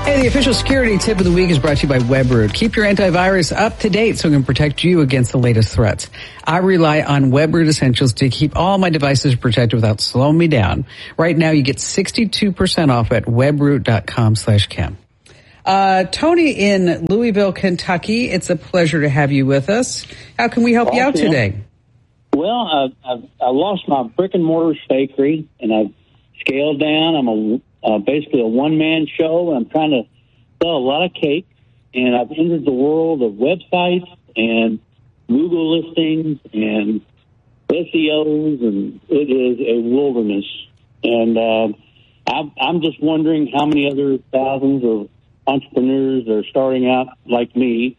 Hey, the official security tip of the week is brought to you by WebRoot. Keep your antivirus up to date so it can protect you against the latest threats. I rely on WebRoot Essentials to keep all my devices protected without slowing me down. Right now, you get 62% off at webroot.com/Kim. Tony in Louisville, Kentucky, it's a pleasure to have you with us. How can we help you out today? Well, I lost my brick and mortar bakery, and I've scaled down. I'm basically a one-man show. I'm trying to sell a lot of cake, and I've entered the world of websites and Google listings and SEOs, and it is a wilderness. And I'm just wondering how many other thousands of entrepreneurs that are starting out like me,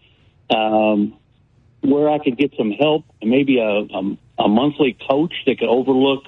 where I could get some help and maybe a monthly coach that could overlook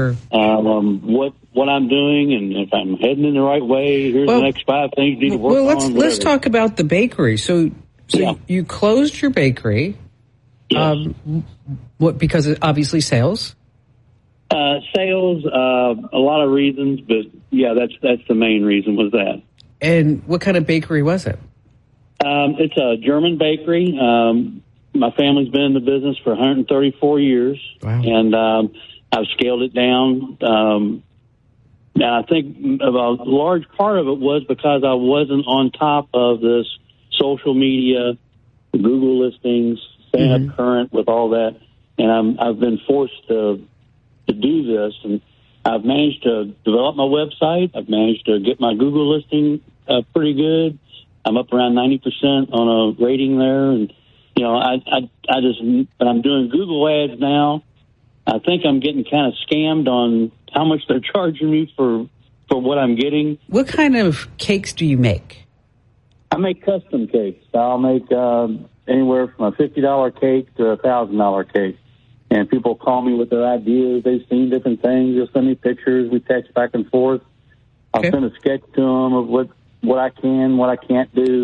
what I'm doing, and if I'm heading in the right way. Here's the next 5 things you need to work on. Let's talk about the bakery. So you closed your bakery. Yes. What? Because of obviously sales. Sales, a lot of reasons, but yeah, that's the main reason was that. And what kind of bakery was it? It's a German bakery. My family's been in the business for 134 years. Wow. And I've scaled it down. Now, I think a large part of it was because I wasn't on top of this social media, the Google listings, staying up current with all that. And I've been forced to do this. And I've managed to develop my website. I've managed to get my Google listing pretty good. I'm up around 90% on a rating there. And, you know, but I'm doing Google ads now. I think I'm getting kind of scammed on how much they're charging me for what I'm getting. What kind of cakes do you make? I make custom cakes. I'll make anywhere from a $50 cake to a $1,000 cake. And people call me with their ideas. They've seen different things. They'll send me pictures. We text back and forth. I'll send a sketch to them of what I can, what I can't do.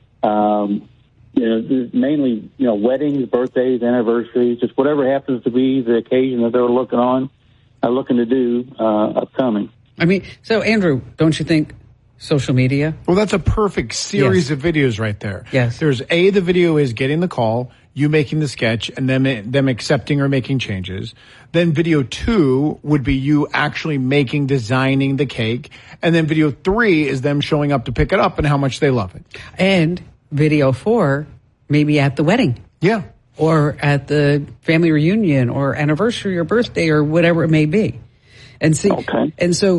Mainly, weddings, birthdays, anniversaries, just whatever happens to be the occasion that they're looking to do upcoming. I mean, so Andrew, don't you think social media? Well, that's a perfect series of videos right there. Yes. There's the video is getting the call, you making the sketch, and then them accepting or making changes. Then video 2 would be you actually designing the cake. And then video 3 is them showing up to pick it up and how much they love it. And video 4, maybe at the wedding. Yeah. Or at the family reunion or anniversary or birthday or whatever it may be. And see, and so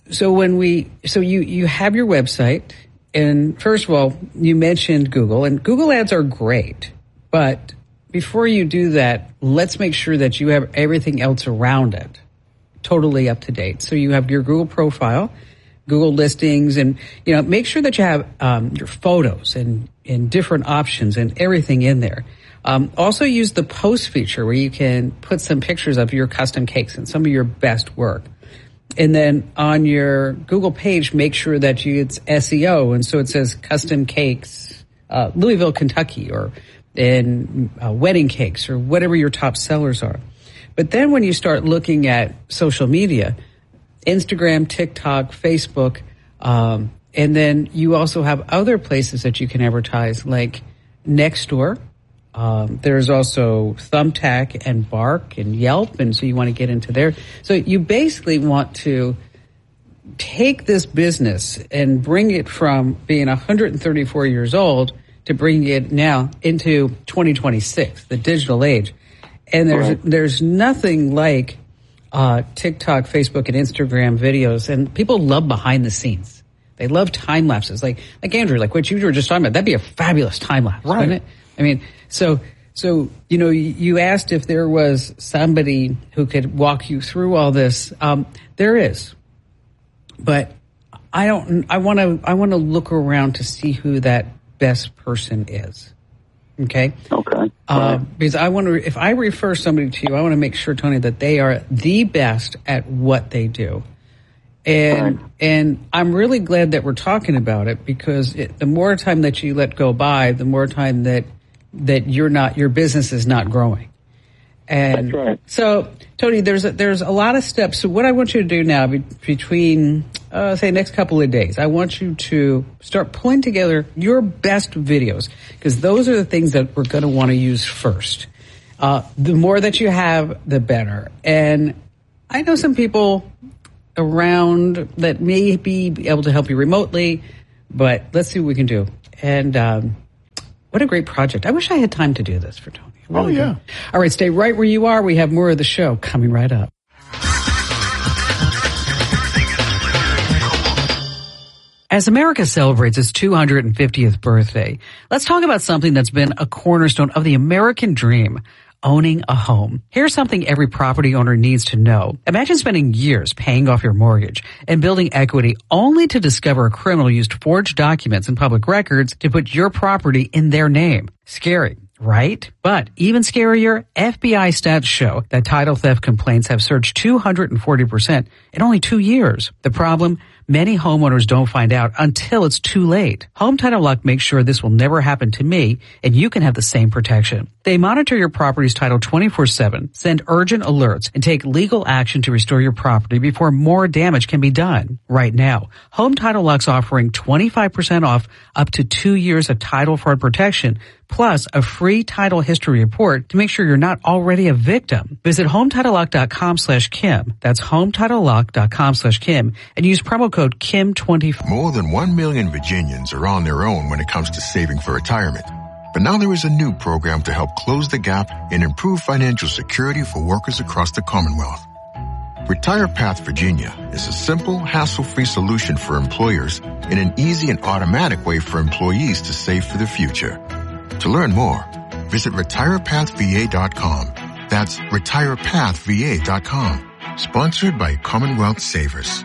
you have your website, and first of all, you mentioned Google, and Google ads are great, but before you do that, let's make sure that you have everything else around it totally up to date. So you have your Google profile, Google listings, and make sure that you have your photos and different options and everything in there. Also use the post feature where you can put some pictures of your custom cakes and some of your best work. And then on your Google page, make sure that it's SEO. And so it says custom cakes, Louisville, Kentucky, or in wedding cakes, or whatever your top sellers are. But then when you start looking at social media, Instagram, TikTok, Facebook, and then you also have other places that you can advertise, like Nextdoor. There's also Thumbtack and Bark and Yelp, and so you want to get into there. So you basically want to take this business and bring it from being 134 years old to bringing it now into 2026, the digital age. And there's nothing like TikTok, Facebook, and Instagram videos, and people love behind the scenes. They love time lapses, like Andrew, like what you were just talking about. That'd be a fabulous time lapse, wouldn't it? I mean, so you asked if there was somebody who could walk you through all this. There is, but I want to look around to see who that best person is. Okay. Okay. Because if I refer somebody to you, I want to make sure, Tony, that they are the best at what they do. And I'm really glad that we're talking about it, because the more time that you let go by, the more time that your business is not growing. And that's right. So, Tony, there's a lot of steps. So what I want you to do now, between say next couple of days, I want you to start pulling together your best videos, because those are the things that we're going to want to use first. The more that you have, the better. And I know some people around that may be able to help you remotely, but let's see what we can do. And what a great project. I wish I had time to do this for Tony. Really yeah. Good. All right, stay right where you are. We have more of the show coming right up. As America celebrates its 250th birthday, let's talk about something that's been a cornerstone of the American dream: owning a home. Here's something every property owner needs to know. Imagine spending years paying off your mortgage and building equity only to discover a criminal used forged documents and public records to put your property in their name. Scary, right? But even scarier, FBI stats show that title theft complaints have surged 240% in only 2 years. The problem? Many homeowners don't find out until it's too late. Home Title Lock makes sure this will never happen to me, and you can have the same protection. They monitor your property's title 24/7, send urgent alerts, and take legal action to restore your property before more damage can be done. Right now, Home Title Lock's offering 25% off up to 2 years of title fraud protection, plus a free title history report to make sure you're not already a victim. Visit HometitleLock.com/Kim. That's HometitleLock.com/Kim and use promo code KIM24. More than 1 million Virginians are on their own when it comes to saving for retirement. But now there is a new program to help close the gap and improve financial security for workers across the Commonwealth. Retire Path Virginia is a simple, hassle-free solution for employers and an easy and automatic way for employees to save for the future. To learn more, visit retirepathva.com. That's retirepathva.com. Sponsored by Commonwealth Savers.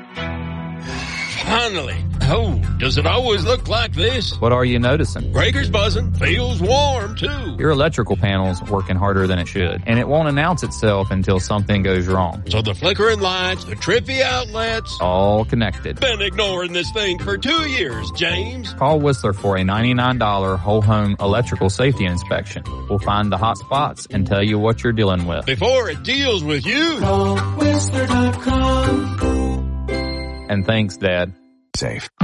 Finally. Oh, does it always look like this? What are you noticing? Breaker's buzzing. Feels warm, too. Your electrical panel's working harder than it should, and it won't announce itself until something goes wrong. So the flickering lights, the trippy outlets, all connected. Been ignoring this thing for 2 years, James. Call Whistler for a $99 whole home electrical safety inspection. We'll find the hot spots and tell you what you're dealing with. Before it deals with you. Call Whistler.com. And thanks, Dad. Safe.